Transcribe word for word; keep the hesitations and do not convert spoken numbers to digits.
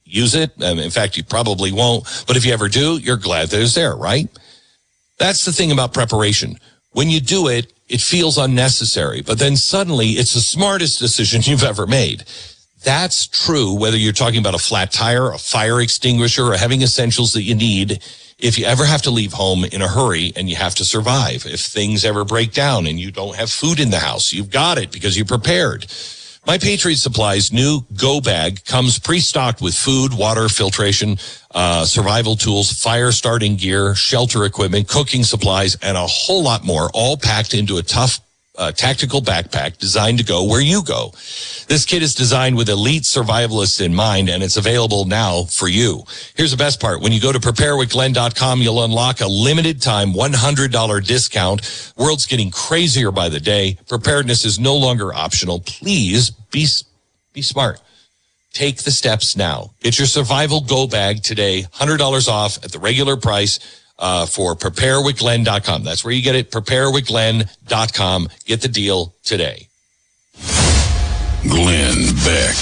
use it. Um, in fact, you probably won't. But if you ever do, you're glad that it's there, right? That's the thing about preparation. When you do it, it feels unnecessary. But then suddenly, it's the smartest decision you've ever made. That's true whether you're talking about a flat tire, a fire extinguisher, or having essentials that you need if you ever have to leave home in a hurry and you have to survive. If things ever break down and you don't have food in the house, you've got it because you're prepared. My Patriot Supply's new Go Bag comes pre-stocked with food, water, filtration, uh, survival tools, fire starting gear, shelter equipment, cooking supplies, and a whole lot more, all packed into a tough uh, tactical backpack designed to go where you go. This kit is designed with elite survivalists in mind, and it's available now for you. Here's the best part. When you go to prepare with glenn dot com, you'll unlock a limited time one hundred dollars discount. World's getting crazier by the day. Preparedness is no longer optional. Please be, be smart. Take the steps now. Get your survival go bag today. one hundred dollars off at the regular price. Uh, for prepare with glenn dot com. That's where you get it, prepare with glenn dot com. Get the deal today. Glenn Beck.